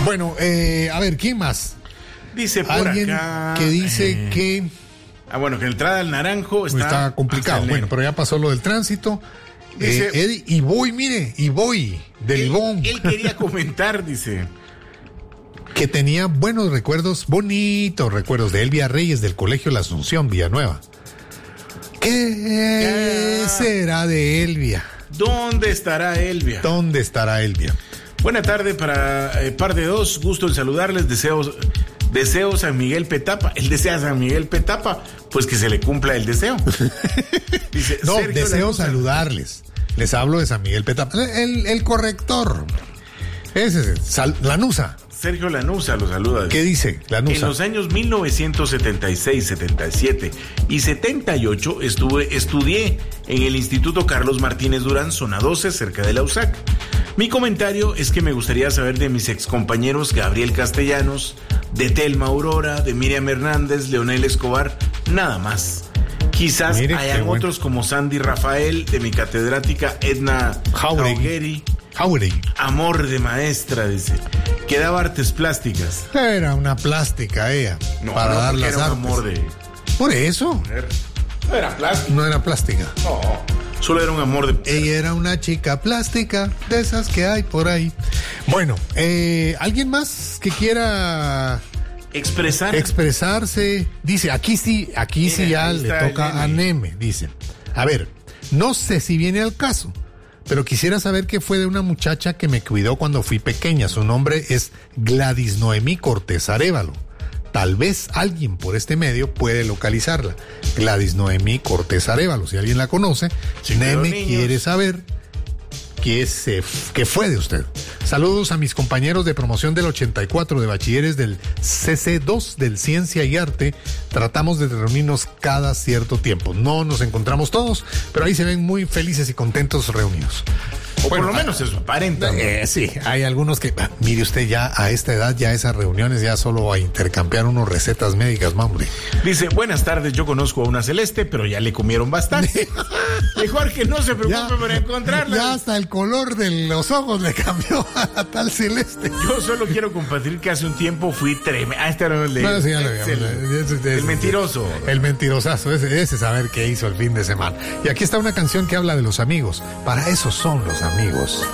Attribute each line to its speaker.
Speaker 1: Bueno, a ver, ¿quién más?
Speaker 2: Dice por
Speaker 1: Alguien
Speaker 2: acá
Speaker 1: que dice que
Speaker 2: bueno, que la entrada al Naranjo
Speaker 1: está complicado. Bueno, pero ya pasó lo del tránsito.
Speaker 2: Dice,
Speaker 1: Eddie, y voy del Ibón.
Speaker 2: Él quería comentar, dice,
Speaker 1: que tenía bonitos recuerdos de Elvia Reyes del Colegio La Asunción, Villanueva. ¿Qué será de Elvia?
Speaker 2: ¿Dónde estará Elvia?
Speaker 1: Buena
Speaker 2: tarde para par de dos, gusto en saludarles, deseo San Miguel Petapa. Él desea San Miguel Petapa, pues que se le cumpla el deseo. Dice,
Speaker 1: no,
Speaker 2: Sergio
Speaker 1: deseo
Speaker 2: Lanuza.
Speaker 1: Saludarles. Les hablo de San Miguel Petapa. El corrector. Ese es Lanuza.
Speaker 2: Sergio Lanuza lo saluda.
Speaker 1: ¿Qué dice Lanuza?
Speaker 2: En los años 1976, 77 y 78 estudié en el Instituto Carlos Martínez Durán, zona 12, cerca de la USAC. Mi comentario es que me gustaría saber de mis excompañeros Gabriel Castellanos, de Telma Aurora, de Miriam Hernández, Leonel Escobar, nada más. Quizás hayan otros como Sandy Rafael, de mi catedrática Edna Jauregui. Amor de maestra, dice, que daba artes plásticas.
Speaker 1: Era una plástica ella, para dar las
Speaker 2: era
Speaker 1: artes.
Speaker 2: Un amor de...
Speaker 1: Por eso.
Speaker 2: No era plástica.
Speaker 1: No era plástica.
Speaker 2: No, solo era un amor de...
Speaker 1: Ella era una chica plástica, de esas que hay por ahí. Bueno, ¿alguien más que quiera expresarse? Dice, aquí sí ya le toca a Neme, dice. A ver, no sé si viene al caso, pero quisiera saber qué fue de una muchacha que me cuidó cuando fui pequeña. Su nombre es Gladys Noemí Cortés Arévalo. Tal vez alguien por este medio puede localizarla. Gladys Noemí Cortés Arévalo. Si alguien la conoce, Neme quiere saber qué fue de usted. Saludos a mis compañeros de promoción del 84 de bachilleres del CC2 del Ciencia y Arte. Tratamos de reunirnos cada cierto tiempo. No nos encontramos todos, pero ahí se ven muy felices y contentos reunidos.
Speaker 2: O bueno, por lo menos eso aparenta.
Speaker 1: Sí, hay algunos que, mire usted, ya a esta edad, ya esas reuniones, ya solo a intercambiar unos recetas médicas, hombre.
Speaker 2: Dice, buenas tardes, yo conozco a una Celeste, pero ya le comieron bastante. Mejor que no se preocupe por encontrarla.
Speaker 1: Ya hasta el color de los ojos le cambió a la tal Celeste.
Speaker 2: Yo solo quiero compartir que hace un tiempo fui tremendo. Este era el mentiroso.
Speaker 1: El mentirosazo, ese saber qué hizo el fin de semana. Y aquí está una canción que habla de los amigos. Para eso son los amigos.